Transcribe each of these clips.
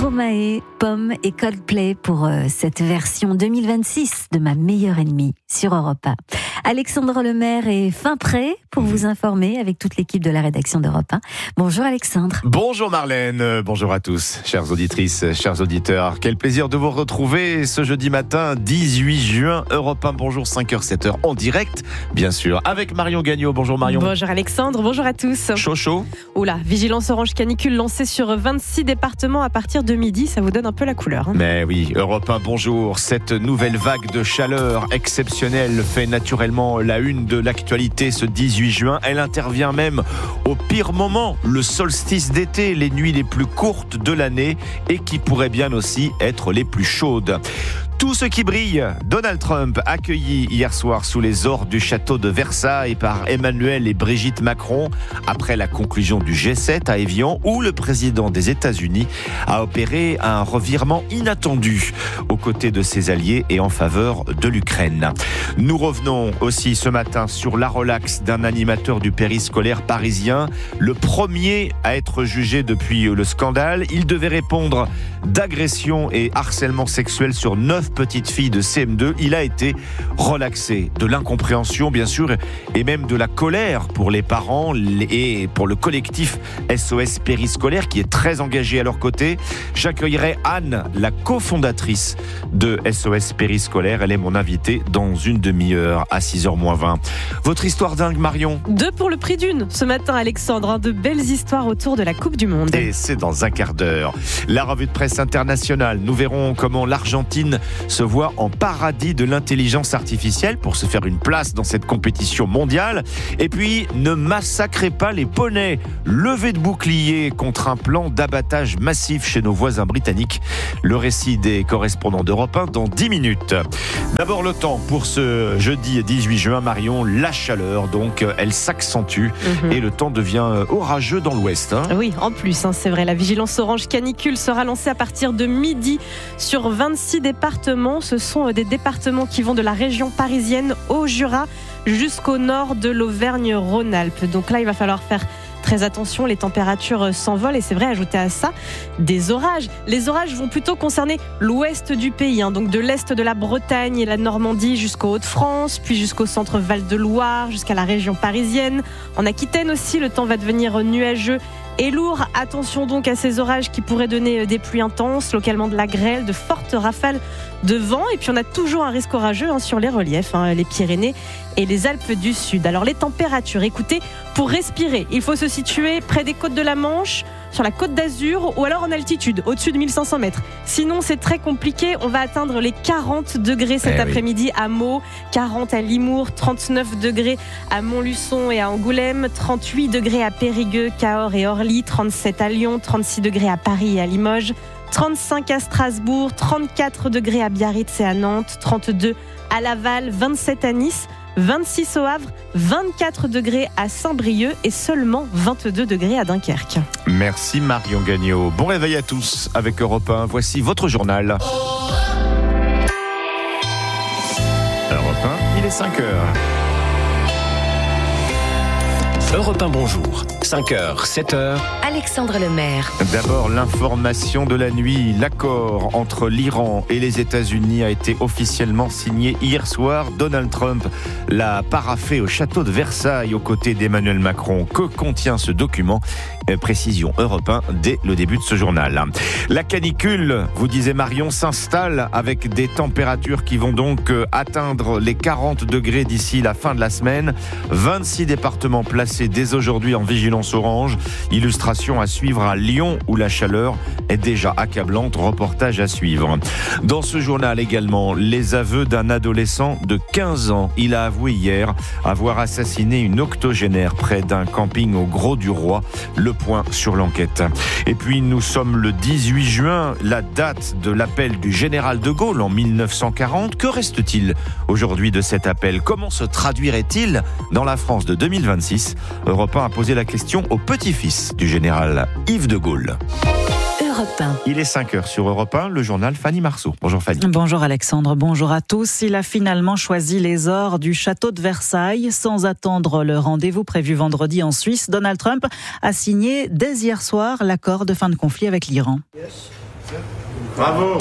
Stromae, Pomme et Coldplay pour cette version 2026 de Ma meilleure ennemie sur Europe 1. Alexandre Lemaire est fin prêt pour vous informer avec toute l'équipe de la rédaction d'Europe 1. Bonjour Alexandre. Bonjour Marlène, bonjour à tous, chères auditrices, chers auditeurs. Quel plaisir de vous retrouver ce jeudi matin 18 juin, Europe 1, bonjour 5h, 7h en direct, bien sûr, avec Marion Gagnon. Bonjour Marion. Bonjour Alexandre, bonjour à tous. Chaud. Oula, vigilance orange canicule lancée sur 26 départements à partir de midi, ça vous donne un peu la couleur. Mais oui, Europe 1, bonjour. Cette nouvelle vague de chaleur exceptionnelle fait naturellement la une de l'actualité ce 18 juin. Elle intervient même au pire moment, le solstice d'été, les nuits les plus courtes de l'année et qui pourraient bien aussi être les plus chaudes. Tout ce qui brille, Donald Trump accueilli hier soir sous les ors du château de Versailles par Emmanuel et Brigitte Macron après la conclusion du G7 à Évian où le président des États-Unis a opéré un revirement inattendu aux côtés de ses alliés et en faveur de l'Ukraine. Nous revenons aussi ce matin sur la relaxe d'un animateur du périscolaire parisien, le premier à être jugé depuis le scandale. Il devait répondre d'agression et harcèlement sexuel sur 9 petites filles de CM2, il a été relaxé. De l'incompréhension, bien sûr, et même de la colère pour les parents et pour le collectif SOS Périscolaire qui est très engagé à leur côté. J'accueillerai Anne, la cofondatrice de SOS Périscolaire. Elle est mon invitée dans une demi-heure à 6h-20. Votre histoire dingue, Marion ? 2 pour le prix d'une ce matin, Alexandre. De belles histoires autour de la Coupe du Monde. Et c'est dans un quart d'heure. La revue de presse internationale. Nous verrons comment l'Argentine se voit en paradis de l'intelligence artificielle pour se faire une place dans cette compétition mondiale. Et puis, ne massacrez pas les poneys. Levée de bouclier contre un plan d'abattage massif chez nos voisins britanniques. Le récit des correspondants d'Europe 1 dans 10 minutes. D'abord, le temps pour ce jeudi 18 juin, Marion. La chaleur, donc, elle s'accentue et le temps devient orageux dans l'ouest. Oui, en plus, c'est vrai. La vigilance orange canicule sera lancée à partir de midi sur 26 départements. Ce sont des départements qui vont de la région parisienne au Jura jusqu'au nord de l'Auvergne-Rhône-Alpes. Donc là, il va falloir faire très attention, les températures s'envolent et c'est vrai, ajouter à ça des orages. Les orages vont plutôt concerner l'ouest du pays, donc de l'est de la Bretagne et la Normandie jusqu'aux Hauts-de-France, puis jusqu'au centre Val-de-Loire, jusqu'à la région parisienne. En Aquitaine aussi, le temps va devenir nuageux et lourd. Attention donc à ces orages qui pourraient donner des pluies intenses, localement de la grêle, de fortes rafales de vent. Et puis on a toujours un risque orageux sur les reliefs, les Pyrénées et les Alpes du Sud. Alors les températures, écoutez, pour respirer, il faut se situer près des côtes de la Manche, sur la côte d'Azur ou alors en altitude, au-dessus de 1500 mètres. Sinon, c'est très compliqué. On va atteindre les 40 degrés cet après-midi à Meaux, 40 à Limours, 39 degrés à Montluçon et à Angoulême, 38 degrés à Périgueux, Cahors et Orly, 37 à Lyon, 36 degrés à Paris et à Limoges, 35 à Strasbourg, 34 degrés à Biarritz et à Nantes, 32 à Laval, 27 à Nice, 26 au Havre, 24 degrés à Saint-Brieuc et seulement 22 degrés à Dunkerque. Merci Marion Gagnon. Bon réveil à tous avec Europe 1. Voici votre journal. Europe 1, il est 5h. Europe 1, bonjour. 5h, 7h. Alexandre Lemaire. D'abord, l'information de la nuit. L'accord entre l'Iran et les États-Unis a été officiellement signé hier soir. Donald Trump l'a paraphé au château de Versailles aux côtés d'Emmanuel Macron. Que contient ce document ? Précision Europe 1 dès le début de ce journal. La canicule, vous disait Marion, s'installe avec des températures qui vont donc atteindre les 40 degrés d'ici la fin de la semaine. 26 départements placés dès aujourd'hui en vigilance orange. Illustration à suivre à Lyon où la chaleur est déjà accablante. Reportage à suivre. Dans ce journal également, les aveux d'un adolescent de 15 ans. Il a avoué hier avoir assassiné une octogénaire près d'un camping au Grau-du-Roi. Le point sur l'enquête. Et puis nous sommes le 18 juin, la date de l'appel du général de Gaulle en 1940. Que reste-t-il aujourd'hui de cet appel ? Comment se traduirait-il dans la France de 2026 ? Europe 1 a posé la question au petit-fils du général Yves de Gaulle. Europe 1. Il est 5h sur Europe 1, le journal Fanny Marceau. Bonjour Fanny. Bonjour Alexandre, bonjour à tous. Il a finalement choisi les ors du château de Versailles. Sans attendre le rendez-vous prévu vendredi en Suisse, Donald Trump a signé dès hier soir l'accord de fin de conflit avec l'Iran. Bravo.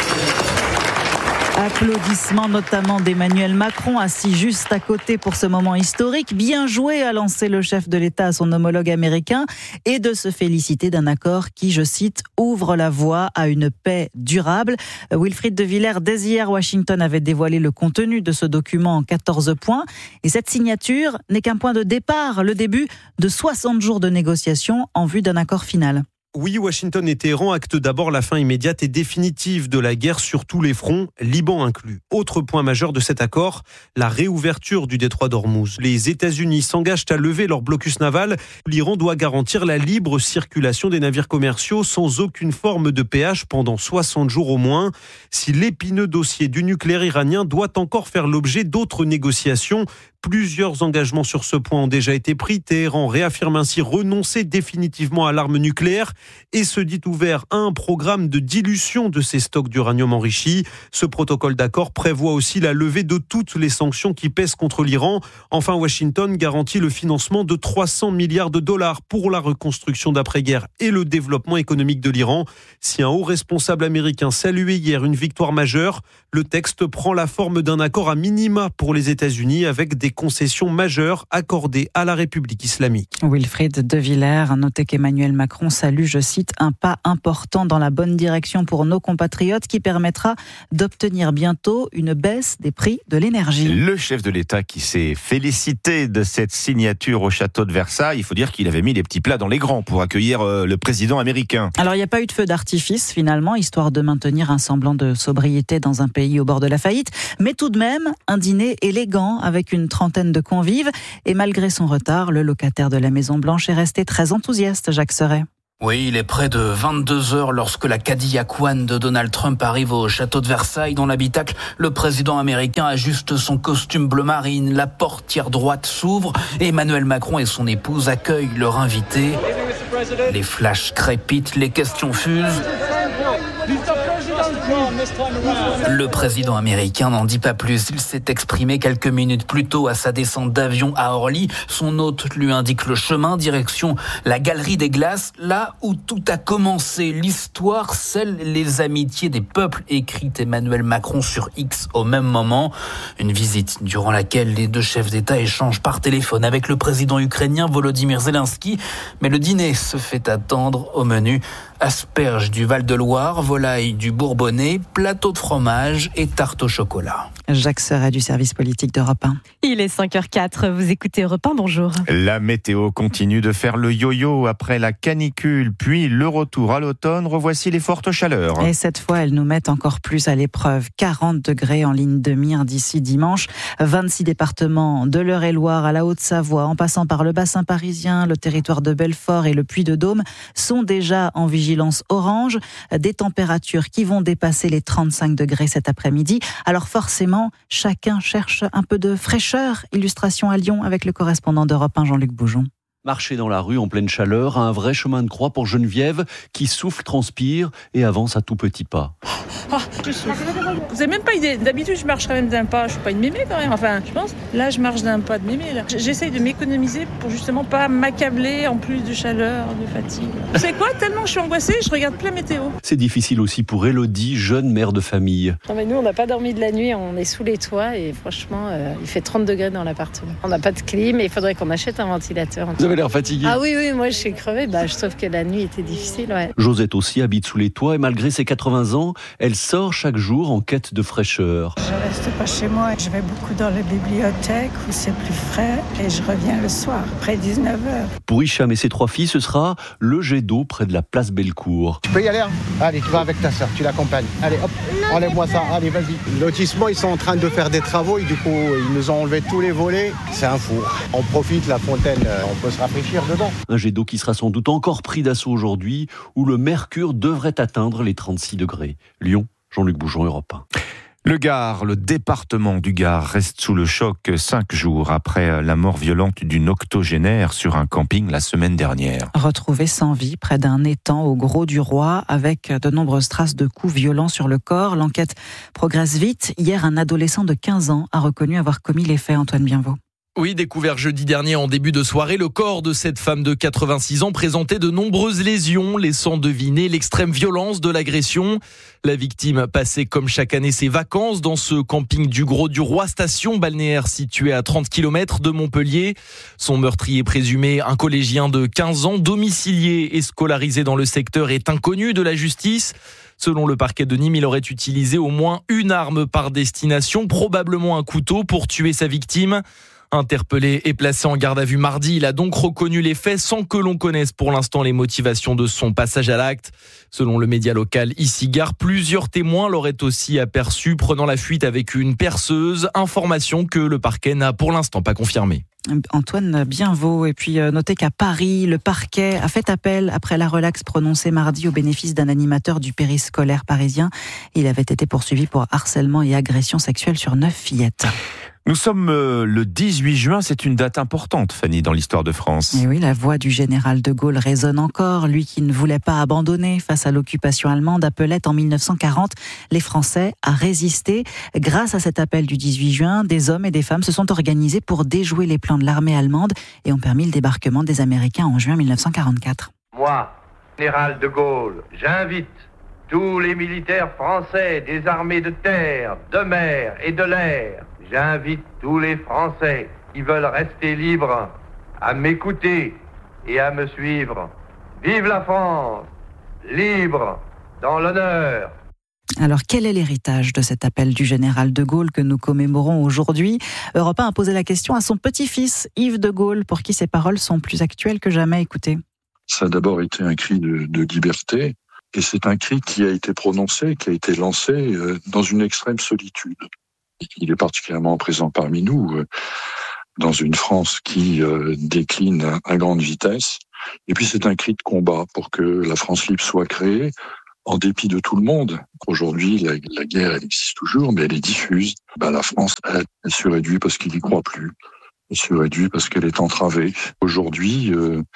Applaudissements notamment d'Emmanuel Macron, assis juste à côté pour ce moment historique. Bien joué, a lancé le chef de l'État à son homologue américain, et de se féliciter d'un accord qui, je cite, ouvre la voie à une paix durable. Wilfried de Villers, dès hier, Washington avait dévoilé le contenu de ce document en 14 points. Et cette signature n'est qu'un point de départ, le début de 60 jours de négociations en vue d'un accord final. Oui, Washington et Téhéran actent d'abord la fin immédiate et définitive de la guerre sur tous les fronts, Liban inclus. Autre point majeur de cet accord, la réouverture du détroit d'Ormuz. Les États-Unis s'engagent à lever leur blocus naval. L'Iran doit garantir la libre circulation des navires commerciaux sans aucune forme de péage pendant 60 jours au moins. Si l'épineux dossier du nucléaire iranien doit encore faire l'objet d'autres négociations, plusieurs engagements sur ce point ont déjà été pris. Téhéran réaffirme ainsi renoncer définitivement à l'arme nucléaire et se dit ouvert à un programme de dilution de ses stocks d'uranium enrichi. Ce protocole d'accord prévoit aussi la levée de toutes les sanctions qui pèsent contre l'Iran. Enfin, Washington garantit le financement de 300 milliards de dollars pour la reconstruction d'après-guerre et le développement économique de l'Iran. Si un haut responsable américain saluait hier une victoire majeure, le texte prend la forme d'un accord à minima pour les États-Unis avec des concessions majeures accordées à la République islamique. Wilfried de Villers a noté qu'Emmanuel Macron salue, je cite, un pas important dans la bonne direction pour nos compatriotes qui permettra d'obtenir bientôt une baisse des prix de l'énergie. Le chef de l'État qui s'est félicité de cette signature au château de Versailles, il faut dire qu'il avait mis les petits plats dans les grands pour accueillir le président américain. Alors il n'y a pas eu de feu d'artifice finalement, histoire de maintenir un semblant de sobriété dans un pays au bord de la faillite, mais tout de même un dîner élégant avec une trentaine de convives, et malgré son retard, le locataire de la Maison Blanche est resté très enthousiaste, Jacques Serret. Oui, il est près de 22h lorsque la Cadillac One de Donald Trump arrive au château de Versailles. Dans l'habitacle, le président américain ajuste son costume bleu marine, la portière droite s'ouvre et Emmanuel Macron et son épouse accueillent leur invité. Les flashs crépitent, les questions fusent. Le président américain n'en dit pas plus. Il s'est exprimé quelques minutes plus tôt à sa descente d'avion à Orly. Son hôte lui indique le chemin, direction la Galerie des Glaces, là où tout a commencé. L'histoire scelle les amitiés des peuples, écrit Emmanuel Macron sur X au même moment. Une visite durant laquelle les deux chefs d'État échangent par téléphone avec le président ukrainien Volodymyr Zelensky. Mais le dîner se fait attendre. Au menu, asperges du Val-de-Loire, volaille du Bourbonnais, plateau de fromage et tarte au chocolat. Jacques Serret du service politique d'Europe 1. Il est 5h04, vous écoutez Europe 1, bonjour. La météo continue de faire le yo-yo après la canicule, puis le retour à l'automne. Revoici les fortes chaleurs. Et cette fois, elles nous mettent encore plus à l'épreuve. 40 degrés en ligne de mire d'ici dimanche. 26 départements de l'Eure-et-Loire à la Haute-Savoie, en passant par le bassin parisien, le territoire de Belfort et le Puy-de-Dôme, sont déjà en vigilance orange. Des températures qui vont dépasser les 35 degrés cet après-midi. Alors forcément, chacun cherche un peu de fraîcheur. Illustration à Lyon avec le correspondant d'Europe 1, Jean-Luc Boujon. Marcher dans la rue en pleine chaleur, un vrai chemin de croix pour Geneviève qui souffle, transpire et avance à tout petits pas. Oh, je souffle. Vous n'avez même pas idée. D'habitude, je marche quand même d'un pas. Je ne suis pas une mémé quand même. Enfin, je pense. Là, je marche d'un pas de mémé. Là. J'essaye de m'économiser pour justement pas m'accabler en plus de chaleur, de fatigue. Vous savez quoi ? Tellement je suis angoissée, je regarde plus la météo. C'est difficile aussi pour Élodie, jeune mère de famille. Non mais nous, on n'a pas dormi de la nuit. On est sous les toits et franchement, il fait 30 degrés dans l'appartement. On n'a pas de clim et il faudrait qu'on achète un ventilateur. Vous avez l'air fatiguée. Ah oui, moi je suis crevée. Je trouve que la nuit était difficile. Ouais. Josette aussi habite sous les toits et malgré ses 80 ans, elle sort chaque jour en quête de fraîcheur. Je reste pas chez moi. Je vais beaucoup dans les bibliothèques où c'est plus frais et je reviens le soir, après 19h. Pour Hicham et ses 3 filles, ce sera le jet d'eau près de la place Bellecour. Tu peux y aller, hein ? Allez, tu vas avec ta sœur, tu l'accompagnes. Allez, hop, enlève-moi ça, allez, vas-y. Lotissement, ils sont en train de faire des travaux et du coup, ils nous ont enlevé tous les volets. C'est un four. On profite, la fontaine, on peut se rafraîchir dedans. Un jet d'eau qui sera sans doute encore pris d'assaut aujourd'hui, où le mercure devrait atteindre les 36 degrés. Lyon, Jean-Luc Boujon, Europe 1. Le Gard, le département du Gard reste sous le choc 5 jours après la mort violente d'une octogénaire sur un camping la semaine dernière. Retrouvée sans vie près d'un étang au Gros du Roi avec de nombreuses traces de coups violents sur le corps. L'enquête progresse vite. Hier, un adolescent de 15 ans a reconnu avoir commis les faits, Antoine Bienvaux. Oui, découvert jeudi dernier en début de soirée, le corps de cette femme de 86 ans présentait de nombreuses lésions, laissant deviner l'extrême violence de l'agression. La victime passait comme chaque année ses vacances dans ce camping du Gros du Roi, station balnéaire située à 30 km de Montpellier. Son meurtrier présumé, un collégien de 15 ans, domicilié et scolarisé dans le secteur, est inconnu de la justice. Selon le parquet de Nîmes, il aurait utilisé au moins une arme par destination, probablement un couteau, pour tuer sa victime. Interpellé et placé en garde à vue mardi, il a donc reconnu les faits sans que l'on connaisse pour l'instant les motivations de son passage à l'acte. Selon le média local Ici Gare, plusieurs témoins l'auraient aussi aperçu prenant la fuite avec une perceuse, information que le parquet n'a pour l'instant pas confirmée. Antoine Bienvaux. Et puis notez qu'à Paris, le parquet a fait appel après la relaxe prononcée mardi au bénéfice d'un animateur du périscolaire parisien. Il avait été poursuivi pour harcèlement et agression sexuelle sur 9 fillettes. Nous sommes le 18 juin, c'est une date importante, Fanny, dans l'histoire de France. Et oui, la voix du général de Gaulle résonne encore. Lui qui ne voulait pas abandonner face à l'occupation allemande appelait en 1940 les Français à résister. Grâce à cet appel du 18 juin, des hommes et des femmes se sont organisés pour déjouer les plans de l'armée allemande et ont permis le débarquement des Américains en juin 1944. Moi, général de Gaulle, j'invite tous les militaires français des armées de terre, de mer et de l'air. J'invite tous les Français qui veulent rester libres à m'écouter et à me suivre. Vive la France, libre, dans l'honneur. Alors, quel est l'héritage de cet appel du général de Gaulle que nous commémorons aujourd'hui ? Europe 1 a posé la question à son petit-fils, Yves de Gaulle, pour qui ces paroles sont plus actuelles que jamais. Écoutez. Ça a d'abord été un cri de liberté, et c'est un cri qui a été prononcé, qui a été lancé dans une extrême solitude. Il est particulièrement présent parmi nous, dans une France qui décline à grande vitesse. Et puis c'est un cri de combat pour que la France libre soit créée, en dépit de tout le monde. Aujourd'hui, la guerre, elle existe toujours, mais elle est diffuse. La France, elle se réduit parce qu'il n'y croit plus. Elle se réduit parce qu'elle est entravée. Aujourd'hui,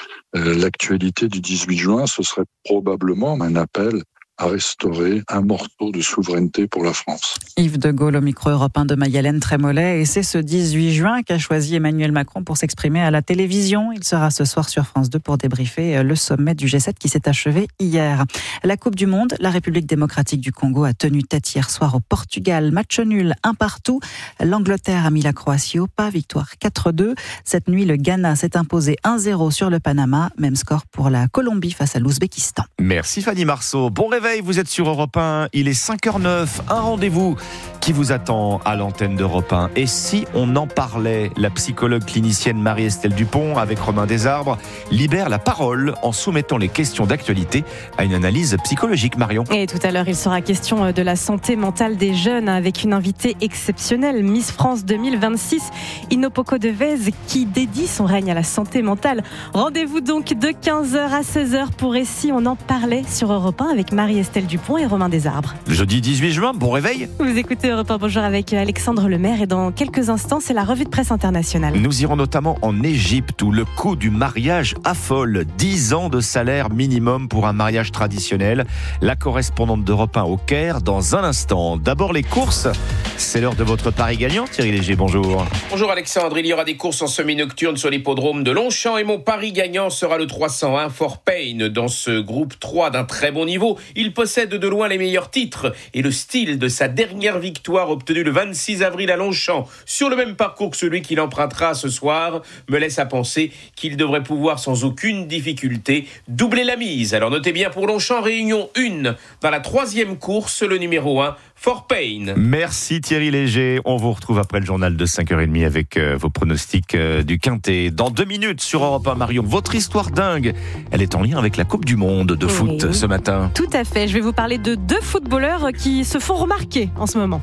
l'actualité du 18 juin, ce serait probablement un appel à restaurer un morceau de souveraineté pour la France. Yves de Gaulle au micro Europe 1 de Maï-Hélène Trémollet. Et c'est ce 18 juin qu'a choisi Emmanuel Macron pour s'exprimer à la télévision. Il sera ce soir sur France 2 pour débriefer le sommet du G7 qui s'est achevé hier. La Coupe du Monde, la République démocratique du Congo a tenu tête hier soir au Portugal. Match nul, 1-1. L'Angleterre a mis la Croatie au pas, victoire 4-2. Cette nuit, le Ghana s'est imposé 1-0 sur le Panama. Même score pour la Colombie face à l'Ouzbékistan. Merci Fanny Marceau. Bon réveil. Vous êtes sur Europe 1, il est 5h09, un rendez-vous qui vous attend à l'antenne d'Europe 1. Et si on en parlait, la psychologue clinicienne Marie-Estelle Dupont, avec Romain Desarbres, libère la parole en soumettant les questions d'actualité à une analyse psychologique. Marion. Et tout à l'heure, il sera question de la santé mentale des jeunes avec une invitée exceptionnelle, Miss France 2026, Inopoko Devez, qui dédie son règne à la santé mentale. Rendez-vous donc de 15h à 16h pour Et si on en parlait sur Europe 1 avec Marie-Estelle Dupont et Romain Desarbres. Jeudi 18 juin, bon réveil. Vous écoutez Europe 1 Bonjour avec Alexandre Lemaire et dans quelques instants, c'est la revue de presse internationale. Nous irons notamment en Égypte où le coût du mariage affole. 10 ans de salaire minimum pour un mariage traditionnel. La correspondante d'Europe 1 au Caire dans un instant. D'abord les courses. C'est l'heure de votre pari gagnant. Thierry Léger, bonjour. Bonjour Alexandre, il y aura des courses en semi-nocturne sur l'hippodrome de Longchamp et mon pari gagnant sera le 301 Fort Payne. Dans ce groupe 3 d'un très bon niveau, il possède de loin les meilleurs titres et le style de sa dernière victoire obtenue le 26 avril à Longchamp sur le même parcours que celui qu'il empruntera ce soir me laisse à penser qu'il devrait pouvoir sans aucune difficulté doubler la mise. Alors notez bien pour Longchamp, réunion 1 dans la 3e course, le numéro 1 Fort Payne. Merci Thierry Léger. On vous retrouve après le journal de 5h30 avec vos pronostics du Quintet. Dans 2 minutes sur Europe 1, Marion, votre histoire dingue, elle est en lien avec la Coupe du Monde de foot ce matin. Tout à fait. Je vais vous parler de 2 footballeurs qui se font remarquer en ce moment.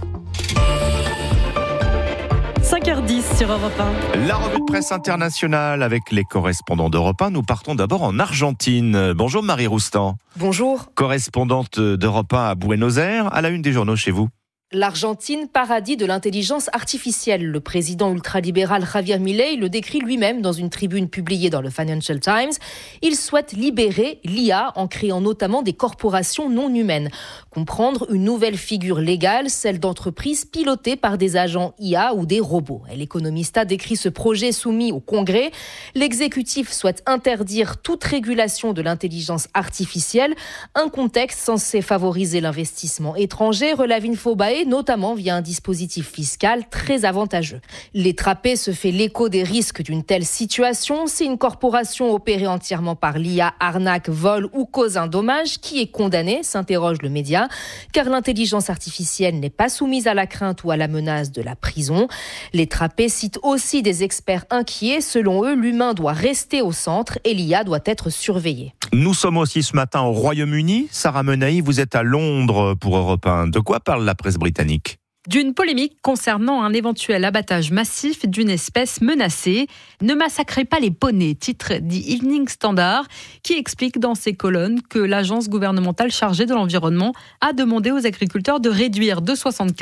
5h10 sur Europe 1. La revue de presse internationale avec les correspondants d'Europe 1. Nous partons d'abord en Argentine. Bonjour Marie Roustan. Bonjour. Correspondante d'Europe 1 à Buenos Aires, à la une des journaux chez vous. L'Argentine, paradis de l'intelligence artificielle. Le président ultralibéral Javier Milei le décrit lui-même dans une tribune publiée dans le Financial Times. Il souhaite libérer l'IA en créant notamment des corporations non humaines. Comprendre une nouvelle figure légale, celle d'entreprises pilotées par des agents IA ou des robots. L'Economista décrit ce projet soumis au Congrès. L'exécutif souhaite interdire toute régulation de l'intelligence artificielle, un contexte censé favoriser l'investissement étranger, relève Infobae, notamment via un dispositif fiscal très avantageux. L'Étrapé se fait l'écho des risques d'une telle situation. Si une corporation opérée entièrement par l'IA arnaque, vole ou cause un dommage, qui est condamné, s'interroge le média, car l'intelligence artificielle n'est pas soumise à la crainte ou à la menace de la prison. L'Étrapé cite aussi des experts inquiets. Selon eux, l'humain doit rester au centre et l'IA doit être surveillée. Nous sommes aussi ce matin au Royaume-Uni. Sarah Menaille, vous êtes à Londres pour Europe 1. De quoi parle la presse britannique ? D'une polémique concernant un éventuel abattage massif d'une espèce menacée. Ne massacrez pas les poneys, titre The Evening Standard, qui explique dans ses colonnes que l'agence gouvernementale chargée de l'environnement a demandé aux agriculteurs de réduire de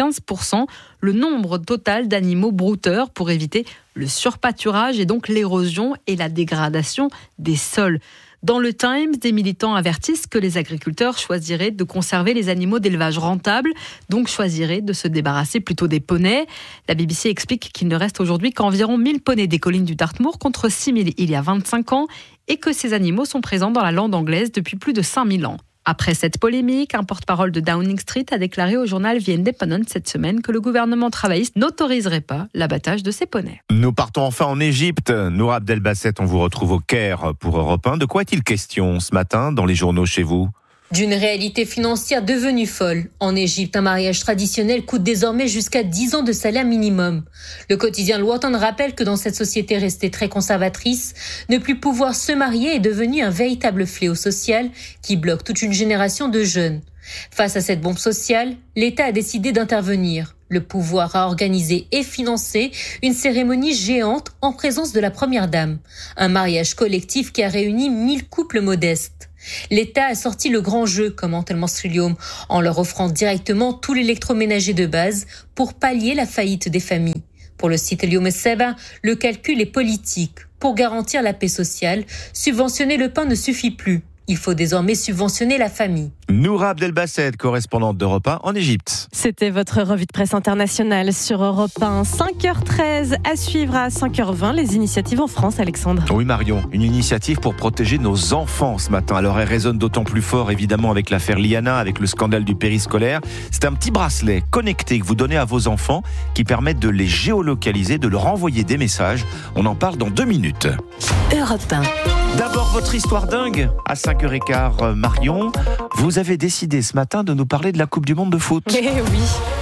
75% le nombre total d'animaux brouteurs pour éviter le surpâturage et donc l'érosion et la dégradation des sols. Dans le Times, des militants avertissent que les agriculteurs choisiraient de conserver les animaux d'élevage rentables, donc choisiraient de se débarrasser plutôt des poneys. La BBC explique qu'il ne reste aujourd'hui qu'environ 1000 poneys des collines du Dartmoor contre 6000 il y a 25 ans et que ces animaux sont présents dans la lande anglaise depuis plus de 5000 ans. Après cette polémique, un porte-parole de Downing Street a déclaré au journal The Independent cette semaine que le gouvernement travailliste n'autoriserait pas l'abattage de ces poneys. Nous partons enfin en Égypte. Noura Abdelbasset, on vous retrouve au Caire pour Europe 1. De quoi est-il question ce matin dans les journaux chez vous ? D'une réalité financière devenue folle. En Égypte, un mariage traditionnel coûte désormais jusqu'à 10 ans de salaire minimum. Le quotidien Le Watan rappelle que dans cette société restée très conservatrice, ne plus pouvoir se marier est devenu un véritable fléau social qui bloque toute une génération de jeunes. Face à cette bombe sociale, l'État a décidé d'intervenir. Le pouvoir a organisé et financé une cérémonie géante en présence de la première dame. Un mariage collectif qui a réuni 1000 couples modestes. L'État a sorti le grand jeu, commente El Monstrilium, en leur offrant directement tout l'électroménager de base pour pallier la faillite des familles. Pour le site El Yom Seba, le calcul est politique. Pour garantir la paix sociale, subventionner le pain ne suffit plus. Il faut désormais subventionner la famille. Noura Abdelbasset, correspondante d'Europe 1 en Égypte. C'était votre revue de presse internationale sur Europe 1. 5h13 à suivre à 5h20. Les initiatives en France, Alexandre. Oui Marion, une initiative pour protéger nos enfants ce matin. Alors elle résonne d'autant plus fort évidemment avec l'affaire Liana, avec le scandale du périscolaire. C'est un petit bracelet connecté que vous donnez à vos enfants qui permettent de les géolocaliser, de leur envoyer des messages. On en parle dans 2 minutes. Europe 1. D'abord, votre histoire dingue. À 5h15, Marion, vous avez décidé ce matin de nous parler de la Coupe du Monde de foot. Eh oui,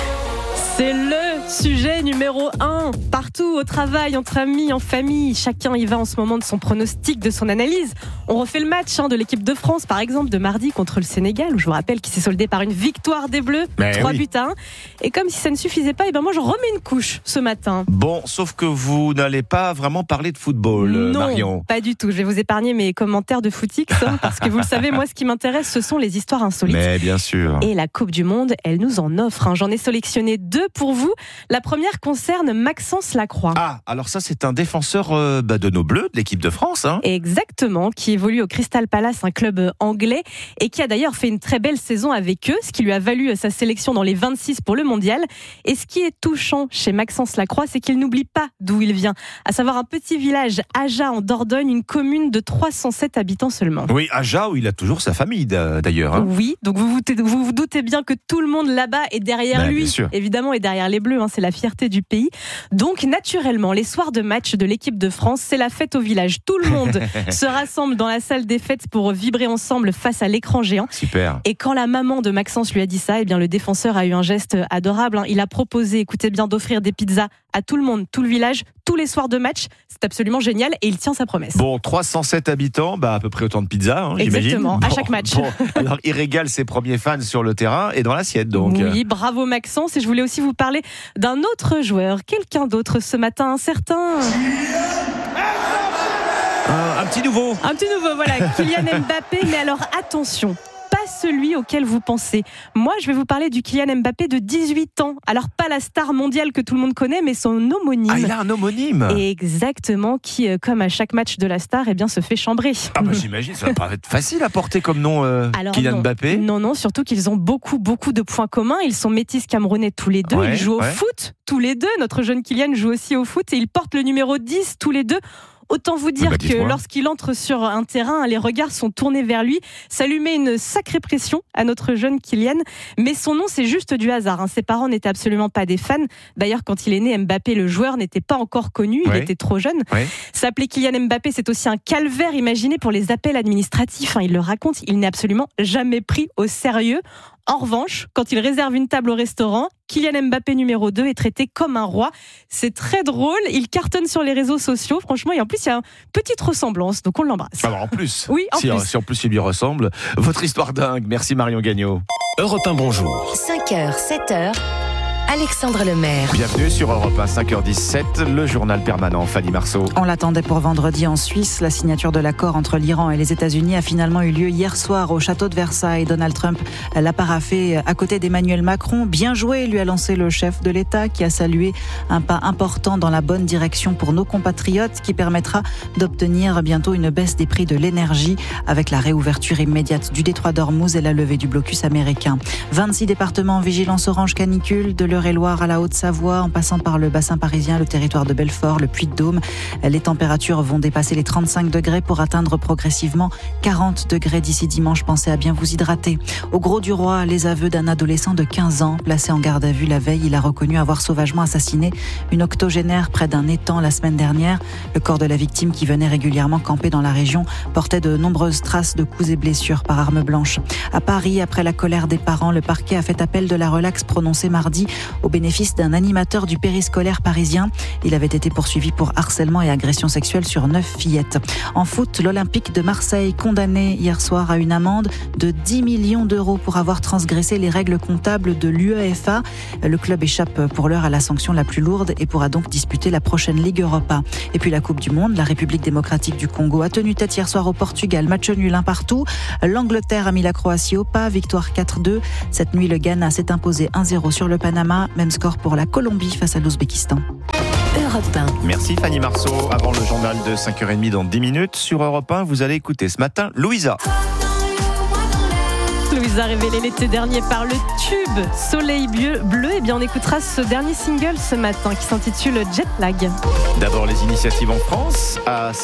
c'est le sujet numéro 1. Partout, au travail, entre amis, en famille, chacun y va en ce moment de son pronostic, de son analyse. On refait le match de l'équipe de France, par exemple, de mardi contre le Sénégal, où je vous rappelle qu'il s'est soldé par une victoire des Bleus, 3 buts à 1. Et comme si ça ne suffisait pas, moi je remets une couche ce matin. Bon, sauf que vous n'allez pas vraiment parler de football, Marion. Non, pas du tout. Je vais vous épargner mes commentaires de footix, parce que vous le savez, moi ce qui m'intéresse, ce sont les histoires insolites. Mais bien sûr. Et la Coupe du Monde, elle nous en offre. J'en ai sélectionné 2 pour vous. La première concerne Maxence Lacroix. Ah, alors ça c'est un défenseur de nos Bleus, de l'équipe de France. Exactement, qui évolue au Crystal Palace, un club anglais, et qui a d'ailleurs fait une très belle saison avec eux, ce qui lui a valu sa sélection dans les 26 pour le mondial. Et ce qui est touchant chez Maxence Lacroix, c'est qu'il n'oublie pas d'où il vient, à savoir un petit village, Aja en Dordogne, une commune de 307 habitants seulement. Oui, Aja, où il a toujours sa famille d'ailleurs. Oui, donc vous vous doutez bien que tout le monde là-bas est derrière lui, évidemment, et derrière les Bleus, c'est la fierté du pays. Donc naturellement, les soirs de match de l'équipe de France, c'est la fête au village. Tout le monde se rassemble dans la salle des fêtes pour vibrer ensemble face à l'écran géant. Super. Et quand la maman de Maxence lui a dit ça, le défenseur a eu un geste adorable. Il a proposé, écoutez bien, d'offrir des pizzas à tout le monde, tout le village, tous les soirs de match. C'est absolument génial et il tient sa promesse. Bon, 307 habitants, à peu près autant de pizzas, j'imagine. Exactement, à chaque match. Alors, il régale ses premiers fans sur le terrain et dans l'assiette, donc. Oui, bravo Maxence. Et je voulais aussi vous parler d'un autre joueur, quelqu'un d'autre ce matin, un certain... Un petit nouveau. Un petit nouveau, voilà, Kylian Mbappé. Mais alors attention, pas pas celui auquel vous pensez. Moi, je vais vous parler du Kylian Mbappé de 18 ans. Alors, pas la star mondiale que tout le monde connaît, mais son homonyme. Ah, il a un homonyme. Exactement, qui, comme à chaque match de la star, se fait chambrer. Ah bah j'imagine, ça va pas être facile à porter comme nom Kylian Mbappé. Non, surtout qu'ils ont beaucoup de points communs. Ils sont métis camerounais tous les deux. Ils jouent au foot tous les deux. Notre jeune Kylian joue aussi au foot et ils portent le numéro 10 tous les deux. Autant vous dire que lorsqu'il entre sur un terrain, les regards sont tournés vers lui. Ça lui met une sacrée pression à notre jeune Kylian. Mais son nom, c'est juste du hasard. Ses parents n'étaient absolument pas des fans. D'ailleurs, quand il est né, Mbappé, le joueur, n'était pas encore connu. Il était trop jeune. S'appeler Kylian Mbappé, c'est aussi un calvaire imaginé pour les appels administratifs. Il le raconte, il n'est absolument jamais pris au sérieux. En revanche, quand il réserve une table au restaurant, Kylian Mbappé numéro 2 est traité comme un roi. C'est très drôle, il cartonne sur les réseaux sociaux, franchement, et en plus il y a une petite ressemblance, donc on l'embrasse. Alors en plus, oui, si en plus il lui ressemble, votre histoire dingue. Merci Marion Gagnon. Europe 1, bonjour. 5h, 7h. Alexandre Lemaire. Bienvenue sur Europe 1, 5h17, le journal permanent. Fanny Marceau. On l'attendait pour vendredi en Suisse. La signature de l'accord entre l'Iran et les États-Unis a finalement eu lieu hier soir au château de Versailles. Donald Trump l'a paraphé à côté d'Emmanuel Macron. Bien joué, lui a lancé le chef de l'État qui a salué un pas important dans la bonne direction pour nos compatriotes qui permettra d'obtenir bientôt une baisse des prix de l'énergie avec la réouverture immédiate du détroit d'Ormuz et la levée du blocus américain. 26 départements en vigilance orange canicule de l'Eure-et-Loire à la Haute-Savoie, en passant par le bassin parisien, le territoire de Belfort, le Puy-de-Dôme. Les températures vont dépasser les 35 degrés pour atteindre progressivement 40 degrés d'ici dimanche. Pensez à bien vous hydrater. Au Grau-du-Roi, les aveux d'un adolescent de 15 ans placé en garde à vue la veille. Il a reconnu avoir sauvagement assassiné une octogénaire près d'un étang la semaine dernière. Le corps de la victime, qui venait régulièrement camper dans la région, portait de nombreuses traces de coups et blessures par arme blanche. À Paris, après la colère des parents, le parquet a fait appel de la relaxe prononcée mardi au bénéfice d'un animateur du périscolaire parisien. Il avait été poursuivi pour harcèlement et agression sexuelle sur 9 fillettes. En foot, l'Olympique de Marseille condamné hier soir à une amende de 10 millions d'euros pour avoir transgressé les règles comptables de l'UEFA. Le club échappe pour l'heure à la sanction la plus lourde et pourra donc disputer la prochaine Ligue Europa. Et puis la Coupe du Monde, la République démocratique du Congo a tenu tête hier soir au Portugal. Match nul 1 partout. L'Angleterre a mis la Croatie au pas. Victoire 4-2. Cette nuit, le Ghana s'est imposé 1-0 sur le Panama. Même score pour la Colombie face à l'Ouzbékistan. Europe 1. Merci Fanny Marceau. Avant le journal de 5h30 dans 10 minutes sur Europe 1, vous allez écouter ce matin Louisa. Louisa révélé l'été dernier par le tube Soleil Bleu. Et bien on écoutera ce dernier single ce matin qui s'intitule Jet Lag. D'abord les initiatives en France. À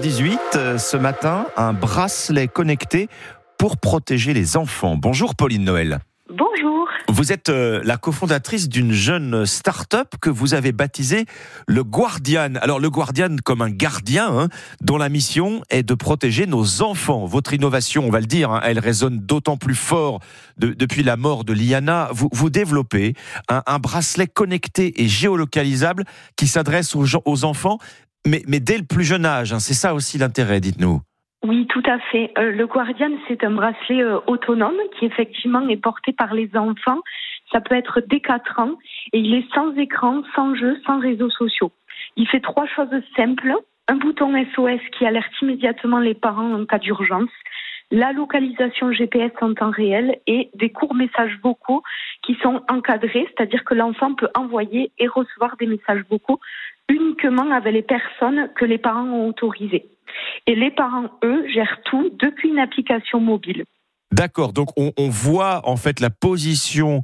5h18 ce matin, un bracelet connecté pour protéger les enfants. Bonjour Pauline Noël. Bonjour. Vous êtes la cofondatrice d'une jeune start-up que vous avez baptisée le Guardian. Alors le Guardian comme un gardien dont la mission est de protéger nos enfants. Votre innovation, on va le dire, elle résonne d'autant plus fort depuis la mort de Liana. Vous développez un bracelet connecté et géolocalisable qui s'adresse aux enfants, mais dès le plus jeune âge. C'est ça aussi l'intérêt, dites-nous. Oui, tout à fait. Le Guardian, c'est un bracelet autonome qui effectivement est porté par les enfants. Ça peut être dès 4 ans et il est sans écran, sans jeu, sans réseaux sociaux. Il fait 3 choses simples. Un bouton SOS qui alerte immédiatement les parents en cas d'urgence. La localisation GPS en temps réel et des courts messages vocaux qui sont encadrés, c'est-à-dire que l'enfant peut envoyer et recevoir des messages vocaux uniquement avec les personnes que les parents ont autorisées. Et les parents, eux, gèrent tout depuis une application mobile. D'accord, donc on voit en fait la position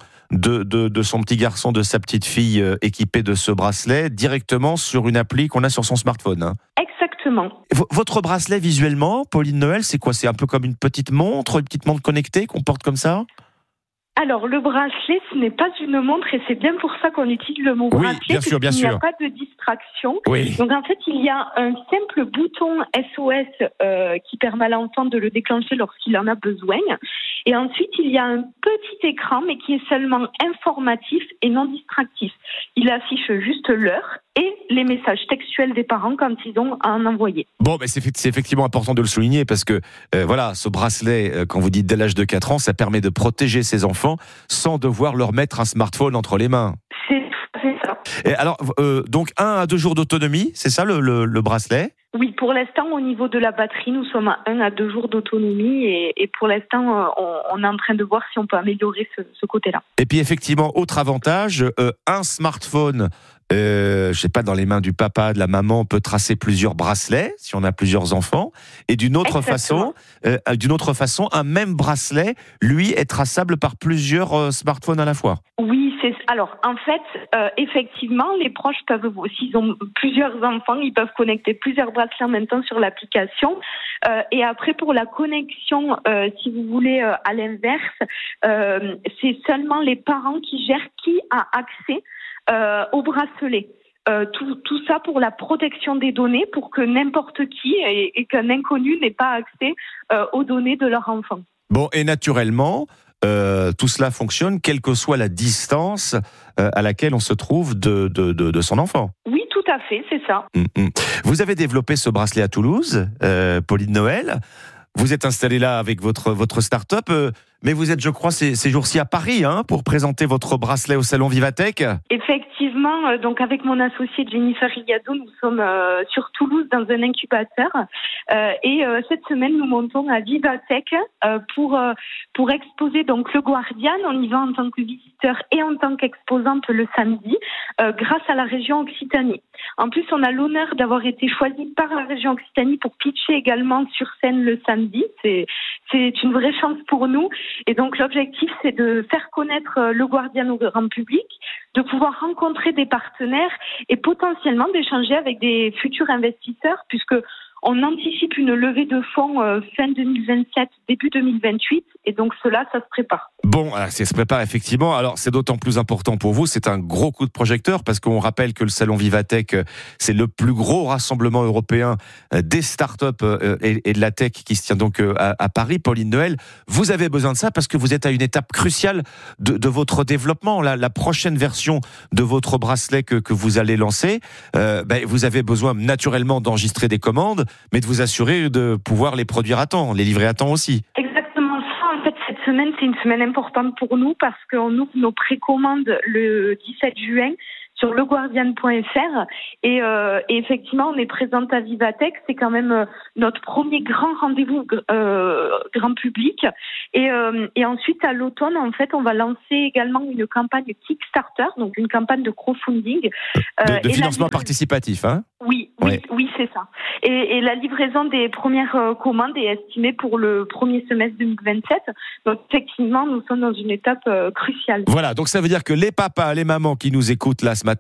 de son petit garçon, de sa petite fille équipée de ce bracelet directement sur une appli qu'on a sur son smartphone. Exactement. Votre bracelet visuellement, Pauline Noël, c'est quoi ? C'est un peu comme une petite montre connectée qu'on porte comme ça ? Alors, le bracelet, ce n'est pas une montre et c'est bien pour ça qu'on utilise le mot bracelet. Bien sûr. Il n'y a pas de distraction. Oui. Donc, en fait, il y a un simple bouton SOS qui permet à l'enfant de le déclencher lorsqu'il en a besoin. Et ensuite, il y a un petit écran, mais qui est seulement informatif et non distractif. Il affiche juste l'heure et les messages textuels des parents quand ils ont à en envoyer. Bon, c'est effectivement important de le souligner parce que ce bracelet, quand vous dites dès l'âge de 4 ans, ça permet de protéger ses enfants sans devoir leur mettre un smartphone entre les mains. C'est ça. Et alors, donc 1 à 2 jours d'autonomie, c'est ça le bracelet ? Oui, pour l'instant, au niveau de la batterie, nous sommes à 1 à 2 jours d'autonomie et pour l'instant, on est en train de voir si on peut améliorer ce côté-là. Et puis effectivement, autre avantage, un smartphone, je sais pas, dans les mains du papa, de la maman, on peut tracer plusieurs bracelets si on a plusieurs enfants. Et d'une autre façon, un même bracelet, lui, est traçable par plusieurs smartphones à la fois. Oui, alors en fait, effectivement, les proches peuvent, s'ils ont plusieurs enfants, ils peuvent connecter plusieurs bracelets en même temps sur l'application. Et après, pour la connexion, si vous voulez, à l'inverse, c'est seulement les parents qui gèrent qui a accès au bracelet. Tout ça pour la protection des données, pour que n'importe qui et qu'un inconnu n'ait pas accès aux données de leur enfant. Bon, et naturellement, tout cela fonctionne quelle que soit la distance à laquelle on se trouve de son enfant. Oui, tout à fait, c'est ça. Vous avez développé ce bracelet à Toulouse, Pauline Noël. Vous êtes installée là avec votre start-up, mais vous êtes, je crois, ces jours-ci à Paris, pour présenter votre bracelet au salon Vivatech. Effectivement, donc avec mon associée Jennifer Rigado, nous sommes sur Toulouse dans un incubateur et cette semaine nous montons à Vivatech pour exposer donc le Guardian. On y va en tant que visiteur et en tant qu'exposante le samedi grâce à la région Occitanie. En plus, on a l'honneur d'avoir été choisi par la région Occitanie pour pitcher également sur scène le samedi. C'est une vraie chance pour nous. Et donc l'objectif, c'est de faire connaître le Guardian au grand public, de pouvoir rencontrer des partenaires et potentiellement d'échanger avec des futurs investisseurs, puisque on anticipe une levée de fonds fin 2027, début 2028, et donc cela, ça se prépare. Bon, ça se prépare effectivement. Alors, c'est d'autant plus important pour vous. C'est un gros coup de projecteur parce qu'on rappelle que le salon Vivatech, c'est le plus gros rassemblement européen des startups et de la tech qui se tient donc à Paris. Pauline Noël, vous avez besoin de ça parce que vous êtes à une étape cruciale de votre développement. La prochaine version de votre bracelet que vous allez lancer, vous avez besoin naturellement d'enregistrer des commandes, mais de vous assurer de pouvoir les produire à temps, les livrer à temps aussi. Exactement ça. En fait, cette semaine, c'est une semaine importante pour nous parce qu'on ouvre nos précommandes le 17 juin sur leguardian.fr et effectivement, on est présente à Vivatech. C'est quand même notre premier grand rendez-vous grand public. Et ensuite, à l'automne, en fait, on va lancer également une campagne Kickstarter, donc une campagne de crowdfunding. De financement participatif, Oui, c'est ça. Et la livraison des premières commandes est estimée pour le premier semestre 2027. Donc, effectivement, nous sommes dans une étape cruciale. Voilà, donc ça veut dire que les papas, les mamans qui nous écoutent là ce matin,